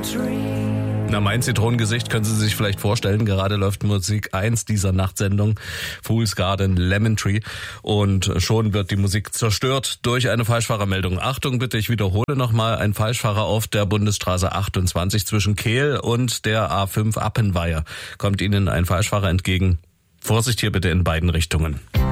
Na, mein Zitronengesicht können Sie sich vielleicht vorstellen. Gerade läuft Musik 1 dieser Nachtsendung, Fool's Garden, Lemon Tree. Und schon wird die Musik zerstört durch eine Falschfahrermeldung. Achtung bitte, ich wiederhole nochmal. Ein Falschfahrer auf der Bundesstraße 28 zwischen Kehl und der A5 Appenweier. Kommt Ihnen ein Falschfahrer entgegen. Vorsicht hier bitte in beiden Richtungen.